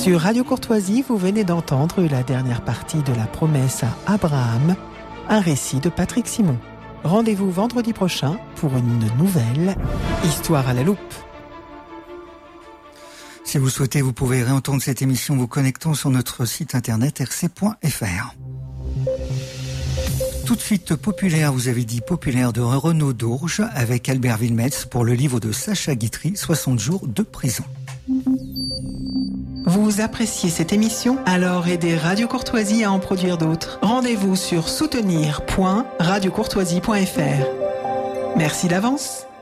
Sur Radio Courtoisie, vous venez d'entendre la dernière partie de La promesse à Abraham, un récit de Patrick Simon. Rendez-vous vendredi prochain pour une nouvelle Histoire à la loupe. Si vous souhaitez, vous pouvez réentendre cette émission en vous connectant sur notre site internet rc.fr. Tout de suite populaire, vous avez dit populaire de Renaud Dourges avec Albert Wilmetz pour le livre de Sacha Guitry, 60 jours de prison. Vous appréciez cette émission? Alors aidez Radio Courtoisie à en produire d'autres. Rendez-vous sur soutenir.radiocourtoisie.fr. Merci d'avance.